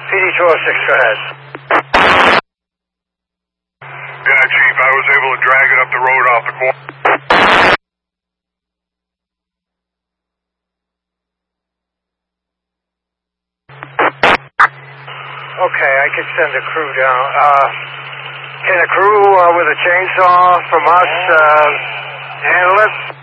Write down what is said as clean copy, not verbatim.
PD 206, go ahead. Yeah, Chief, I was able to drag it up the road off the corner. Okay, I could send a crew down. Can a crew with a chainsaw from us handle it?